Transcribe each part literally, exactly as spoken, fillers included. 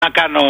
να κάνω,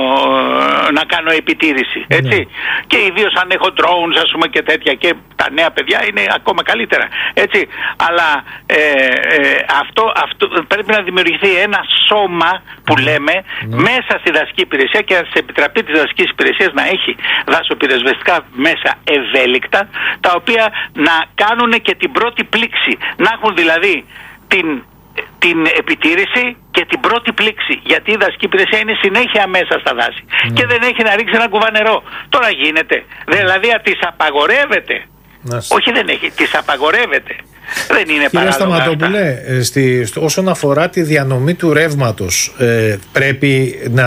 να κάνω επιτήρηση, έτσι. Ναι. Και ιδίως αν έχω drones, ας πούμε, και τέτοια, και τα νέα παιδιά είναι ακόμα καλύτερα, έτσι. Αλλά ε, ε, αυτό, αυτό πρέπει να δημιουργηθεί ένα σώμα που ναι. λέμε ναι. μέσα στη δασική υπηρεσία, και σε επιτραπεί της δασικής υπηρεσίας να έχει δασοπυροσβεστικά μέσα ευέλικτα, τα οποία να κάνουν και την πρώτη πλήξη, να έχουν δηλαδή την την επιτήρηση και την πρώτη πλήξη. Γιατί η δασική υπηρεσία είναι συνέχεια μέσα στα δάση mm. και δεν έχει να ρίξει ένα κουβά νερό. Τώρα γίνεται. Δηλαδή της απαγορεύεται. Mm. Όχι, δεν έχει. Της απαγορεύεται. Δεν είναι παράλογα. Κύριε Σταματόπουλε, στη, όσον αφορά τη διανομή του ρεύματος, ε, πρέπει να,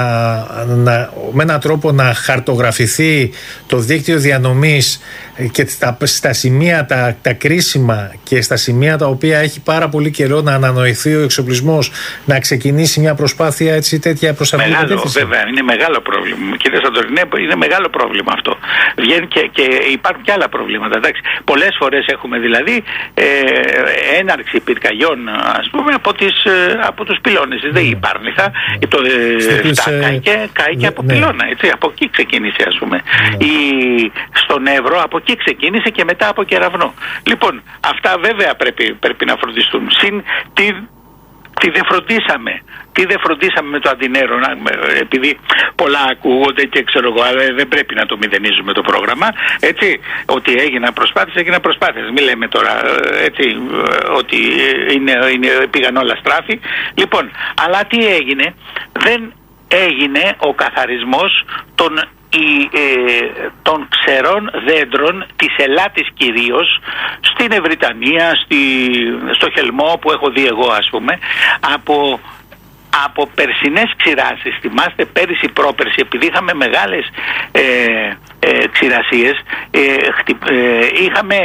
να, με έναν τρόπο να χαρτογραφηθεί το δίκτυο διανομής και στα, στα σημεία τα, τα κρίσιμα και στα σημεία τα οποία έχει πάρα πολύ καιρό να ανανοηθεί ο εξοπλισμός, να ξεκινήσει μια προσπάθεια έτσι τέτοια προς αυτή την κατεύθυνση. Βέβαια, είναι μεγάλο πρόβλημα. Κύριε Σαντορινέ, είναι μεγάλο πρόβλημα αυτό. Βγαίνει και, και υπάρχουν και άλλα προβλήματα. Εντάξει. Πολλές φορές έχουμε δηλαδή ε, έναρξη πυρκαγιών, ας πούμε, από, τις, από τους πυλώνες. Mm. Δεν υπάρνηθα. Mm. Το ε, και κάει και από ναι. πυλώνα. Έτσι. Από εκεί ξεκίνησε, ας πούμε. Mm. Η, στον Εύρο από εκεί ξεκίνησε και μετά από κεραυνό. Λοιπόν, αυτά βέβαια πρέπει, πρέπει να φροντιστούν. Συν τι, τι δεν φροντίσαμε. Τι δεν φροντίσαμε με το αντινέρο, επειδή πολλά ακούγονται και ξέρω εγώ, αλλά δεν πρέπει να το μηδενίζουμε το πρόγραμμα, έτσι, ότι έγιναν προσπάθειες, έγιναν προσπάθειες. Μην λέμε τώρα, έτσι, ότι είναι, είναι, πήγαν όλα στράφη. Λοιπόν, αλλά τι έγινε? Δεν έγινε ο καθαρισμός των Η, ε, των ξερών δέντρων της Ελλάτης κυρίως, στην Ευρυτανία, στη, στο Χελμό που έχω δει εγώ, ας πούμε, από, από περσινές ξηράσεις. Θυμάστε πέρυσι πρόπερσι, επειδή είχαμε μεγάλες ε, ε, ξηρασίες, ε, χτυ, ε, είχαμε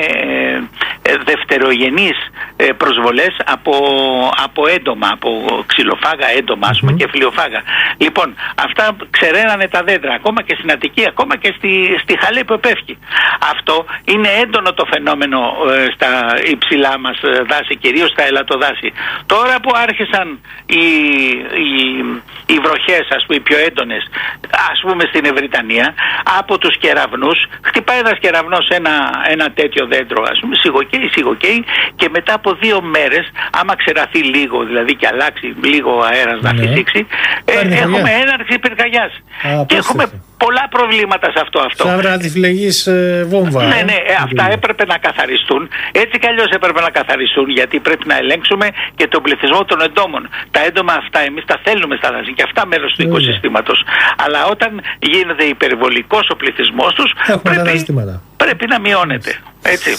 ε, δευτερογενείς ε, προσβολές από, από έντομα, από ξυλοφάγα έντομα, ας πούμε, mm-hmm. και φλοιοφάγα. Λοιπόν, αυτά ξεραίνανε τα δέντρα, ακόμα και στην Αττική, ακόμα και στη, στη Χαλή που επέφυγε. Αυτό είναι έντονο το φαινόμενο ε, στα υψηλά μας δάση, κυρίως στα ελατοδάση. Τώρα που άρχισαν οι, οι, οι βροχές, ας πούμε, οι πιο έντονες, ας πούμε στην Ευρυτανία, από τους κεραυνούς, χτυπάει ένας κεραυνός ένα, ένα τέτοιο δέντρο, ας πούμε, σιγοκαίει, σιγοκαίει, και μετά από δύο μέρες, άμα ξεραθεί λίγο, δηλαδή και αλλάξει λίγο ο αέρας ναι. να φυσήξει, ε, έχουμε έναρξη πυρκαγιάς. Α, και έχουμε πολλά προβλήματα σε αυτό. αυτό. Σαν ραδιφλεγής ε, βόμβα. Ναι, ναι, ε, αυτά έπρεπε να καθαριστούν. Έτσι κι αλλιώς έπρεπε να καθαριστούν, γιατί πρέπει να ελέγξουμε και τον πληθυσμό των εντόμων. Τα έντομα αυτά εμείς τα θέλουμε στα δάση και αυτά μέρος του οικοσυστήματος. Αλλά όταν γίνεται υπερβολικός ο πληθυσμός τους, πρέπει, πρέπει να μειώνεται. Έτσι.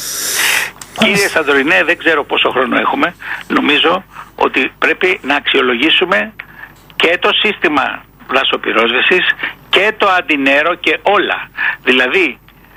Κύριε Σαντορινέ, δεν ξέρω πόσο χρόνο έχουμε. Νομίζω ότι πρέπει να αξιολογήσουμε και το σύστημα δασοπυρόσβεσης και το αντινέρο και όλα. Δηλαδή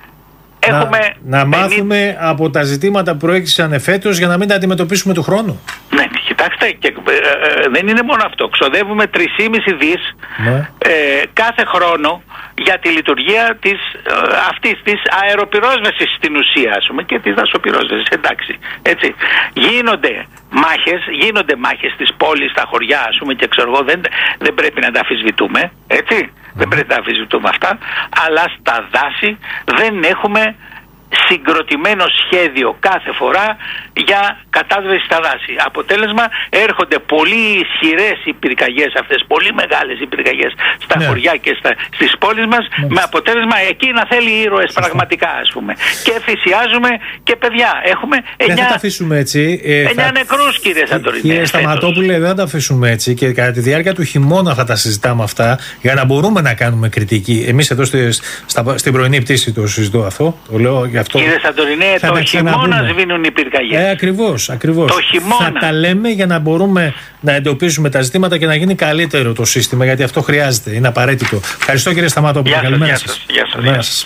να, έχουμε να πενήντα... μάθουμε από τα ζητήματα που προέκυψαν εφέτος για να μην τα αντιμετωπίσουμε του χρόνου. Ναι, κοιτάξτε, και, ε, ε, δεν είναι μόνο αυτό. Ξοδεύουμε τρία κόμμα πέντε δις ναι. ε, κάθε χρόνο για τη λειτουργία της, ε, αυτής της αεροπυρόσβεσης στην ουσία, ας πούμε, και της δασοπυρόσβεσης, εντάξει, έτσι. Γίνονται μάχες, γίνονται μάχες στις πόλεις, στα χωριά, ας πούμε, και ξέρω εγώ, δεν, δεν πρέπει να τα αμφισβητούμε, έτσι, mm. δεν πρέπει να τα αμφισβητούμε αυτά, αλλά στα δάση δεν έχουμε συγκροτημένο σχέδιο κάθε φορά για κατάσβεση στα δάση. Αποτέλεσμα, έρχονται πολύ ισχυρές οι πυρκαγιές αυτές, πολύ μεγάλες οι πυρκαγιές στα ναι. χωριά και στα, στις πόλεις μας, ναι. με αποτέλεσμα εκεί να θέλει ήρωες Σωστά. πραγματικά, ας πούμε. Και θυσιάζουμε και παιδιά. Έχουμε εννιά, δεν θα τα αφήσουμε έτσι. Ε, εννιά θα... νεκρούς, κύριε Σαντορινέ. Κύριε Σταματόπουλε, δεν θα τα αφήσουμε έτσι, και κατά τη διάρκεια του χειμώνα θα τα συζητάμε αυτά, για να μπορούμε να κάνουμε κριτική. Εμείς εδώ στη, στα, στην πρωινή πτήση το συζητώ αυτό, το λέω για αυτό. Κύριε Σαντορινέ, το χειμώνα σβήνουν οι πυρκαγιές. Ε, ακριβώς, ακριβώς. Το χειμώνα. Θα τα λέμε για να μπορούμε να εντοπίσουμε τα ζητήματα και να γίνει καλύτερο το σύστημα, γιατί αυτό χρειάζεται, είναι απαραίτητο. Ευχαριστώ, κύριε Σταματόπουλε. Καλημέρα σας. Γεια σας. Γεια σας.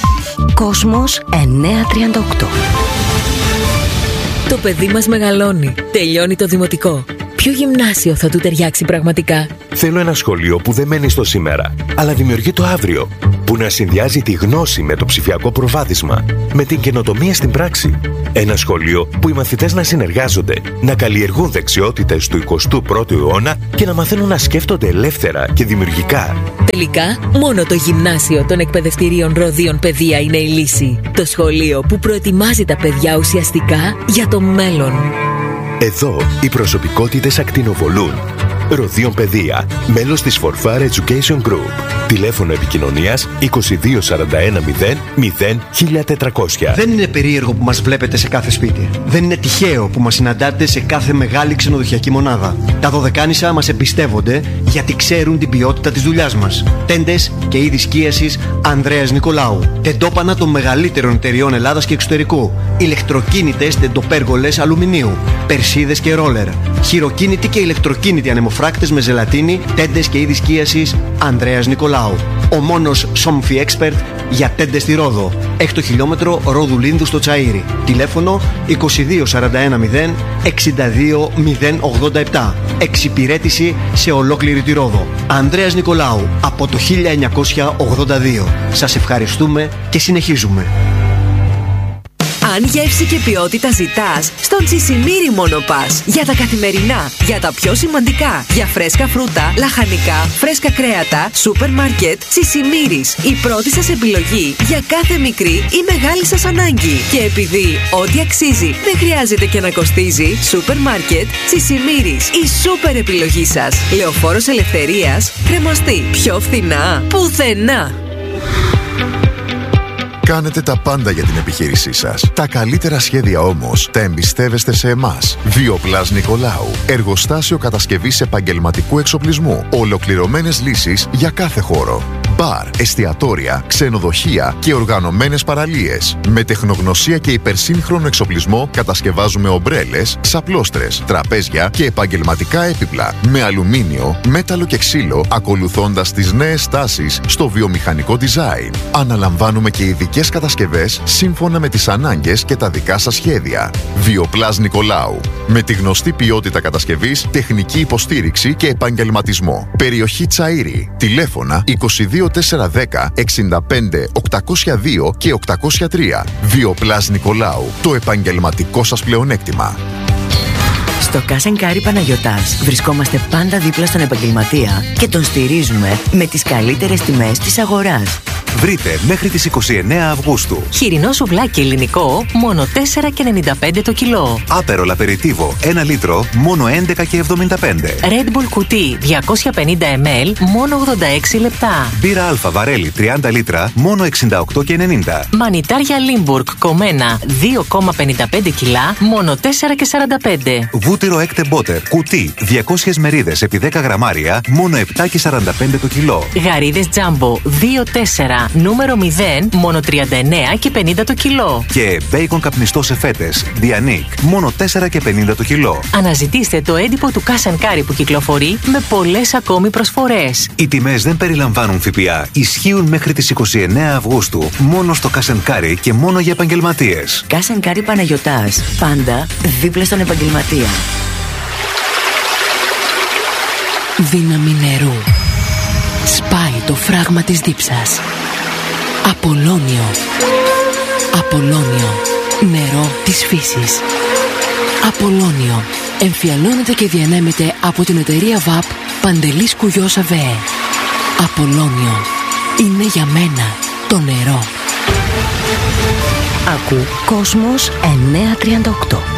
Κόσμος εννιακόσια τριάντα οκτώ. Το παιδί μας μεγαλώνει. Τελειώνει το δημοτικό. Ποιο γυμνάσιο θα του ταιριάξει πραγματικά? Θέλω ένα σχολείο που δεν μένει στο σήμερα, αλλά δημιουργεί το αύριο. Που να συνδυάζει τη γνώση με το ψηφιακό προβάδισμα, με την καινοτομία στην πράξη. Ένα σχολείο που οι μαθητές να συνεργάζονται, να καλλιεργούν δεξιότητες του εικοστού πρώτου αιώνα και να μαθαίνουν να σκέφτονται ελεύθερα και δημιουργικά. Τελικά, μόνο το γυμνάσιο των εκπαιδευτηρίων Ροδίων Παιδεία είναι η λύση. Το σχολείο που προετοιμάζει τα παιδιά ουσιαστικά για το μέλλον. Εδώ οι προσωπικότητες ακτινοβολούν. Ροδίων Παιδεία, μέλος της Forfar Education Group. Τηλέφωνο επικοινωνίας είκοσι δύο σαράντα ένα μηδέν μηδέν χίλια τετρακόσια. Δεν είναι περίεργο που μας βλέπετε σε κάθε σπίτι. Δεν είναι τυχαίο που μας συναντάτε σε κάθε μεγάλη ξενοδοχειακή μονάδα. Τα Δωδεκάνησα μας εμπιστεύονται γιατί ξέρουν την ποιότητα της δουλειάς μας. Τέντες και είδη σκίασης Ανδρέας Νικολάου. Τεντόπανα των μεγαλύτερων εταιριών Ελλάδας και εξωτερικού. Ηλεκτροκίνητες τεντοπέργολες αλουμινίου. Περσίδες και ρόλερ. Χειροκίνητοι και ηλεκτροκίνητοι ανεμοφράκτες με ζελατίνη. Τέντες και είδη σκίασης Ανδρέας Νικολάου. Ο μόνος Somfy Expert για τέντες στη Ρόδο. Έκτο χιλιόμετρο Ρόδου Λίνδου στο Τσαΐρι. Τηλέφωνο είκοσι δύο σαράντα ένα μηδέν εξήντα δύο μηδέν ογδόντα επτά. Εξυπηρέτηση σε ολόκληρη τη Ρόδο. Ανδρέας Νικολάου από το χίλια εννιακόσια ογδόντα δύο. Σας ευχαριστούμε και συνεχίζουμε. Αν γεύση και ποιότητα ζητάς, στον Τσισιμίρι μόνο πας. Για τα καθημερινά, για τα πιο σημαντικά, για φρέσκα φρούτα, λαχανικά, φρέσκα κρέατα, σούπερ μάρκετ, Τσισιμίρις. Η πρώτη σας επιλογή για κάθε μικρή ή μεγάλη σας ανάγκη. Και επειδή ό,τι αξίζει δεν χρειάζεται και να κοστίζει, σούπερ μάρκετ, Τσισιμίρις. Η σούπερ επιλογή σας. Λεωφόρος Ελευθερίας, Κρεμαστή. Πιο φθηνά, πουθενά. Κάνετε τα πάντα για την επιχείρησή σας. Τα καλύτερα σχέδια όμως τα εμπιστεύεστε σε εμάς. Βιοπλάς Νικολάου. Εργοστάσιο κατασκευής επαγγελματικού εξοπλισμού. Ολοκληρωμένες λύσεις για κάθε χώρο. Μπαρ, εστιατόρια, ξενοδοχεία και οργανωμένες παραλίες. Με τεχνογνωσία και υπερσύγχρονο εξοπλισμό κατασκευάζουμε ομπρέλες, ξαπλώστρες, τραπέζια και επαγγελματικά έπιπλα. Με αλουμίνιο, μέταλλο και ξύλο, ακολουθώντας τις νέες τάσεις στο βιομηχανικό design. Αναλαμβάνουμε και ειδικές κατασκευές σύμφωνα με τις ανάγκες και τα δικά σας σχέδια. Βιοπλάς Νικολάου. Με τη γνωστή ποιότητα κατασκευής, τεχνική υποστήριξη και επαγγελματισμό. Περιοχή Τσαΐρι. Τηλέφωνα είκοσι δύο τετρακόσια δέκα εξήντα πέντε οκτακόσια δύο και οκτακόσια τρία. Βιοπλάς Νικολάου. Το επαγγελματικό σας πλεονέκτημα. Στο Cash and Carry Παναγιωτάς βρισκόμαστε πάντα δίπλα στον επαγγελματία και τον στηρίζουμε με τις καλύτερες τιμές της αγοράς. Βρείτε μέχρι τις είκοσι εννέα Αυγούστου Χοιρινό σουβλάκι ελληνικό, μόνο τέσσερα και ενενήντα πέντε το κιλό. Άπερολ απεριτίβο ένα λίτρο, μόνο έντεκα και εβδομήντα πέντε. Red Bull κουτί διακόσια πενήντα μιλιλίτρα, μόνο ογδόντα έξι λεπτά. Μπύρα Αλφα βαρέλι τριάντα λίτρα, μόνο εξήντα οκτώ και ενενήντα. Μανιτάρια Limburg κομμένα δύο κόμμα πενήντα πέντε κιλά, μόνο τέσσερα και σαράντα πέντε. Βούτυρο Έκτε Μπότερ κουτί διακόσιες μερίδες επί δέκα γραμμάρια, μόνο επτά και σαράντα πέντε το κιλό. Γαρίδες Jumbo δύο τέσσερα νούμερο μηδέν, μόνο τριάντα εννέα και πενήντα το κιλό. Και μπέικον καπνιστό σε φέτες Διανίκ, μόνο τέσσερα και πενήντα το κιλό. Αναζητήστε το έντυπο του Cash and Carry που κυκλοφορεί με πολλές ακόμη προσφορές. Οι τιμές δεν περιλαμβάνουν ΦΠΑ. Ισχύουν μέχρι τις είκοσι εννέα Αυγούστου. Μόνο στο Cash and Carry και μόνο για επαγγελματίες. Cash and Carry Παναγιωτάς. Πάντα δίπλα στον επαγγελματία. Δύναμη νερού. Σπάει το φράγμα της δίψας. Απολώνιο. Απολώνιο. Νερό της φύσης. Απολώνιο. Εμφιαλώνεται και διανέμεται από την εταιρεία βαπ Παντελής Κουγιός ΑΒΕ. Απολώνιο. Είναι για μένα το νερό. Ακού Κόσμος εννιακόσια τριάντα οκτώ.